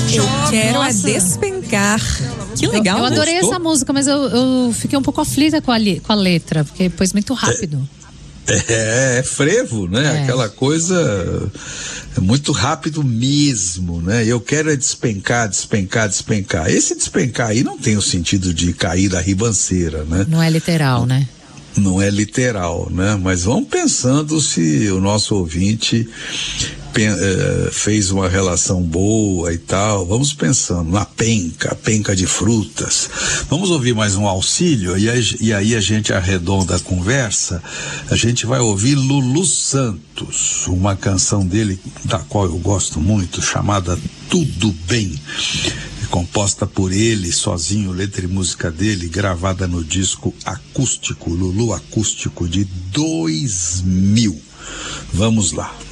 Eu quero despencar. Que legal. Eu adorei essa música, mas eu fiquei um pouco aflita com a letra, porque pôs muito rápido. É frevo, né? Aquela coisa muito rápido mesmo, né? Eu quero despencar. Esse despencar aí não tem o sentido de cair da ribanceira, né? Não é literal, né? Não é literal, né? Mas vamos pensando se o nosso ouvinte fez uma relação boa e tal. Vamos pensando na penca de frutas. Vamos ouvir mais um Auxílio e aí a gente arredonda a conversa. A gente vai ouvir Lulu Santos, uma canção dele da qual eu gosto muito, chamada Tudo Bem, composta por ele, sozinho, letra e música dele, gravada no disco acústico, Lulu Acústico, de 2000. Vamos lá.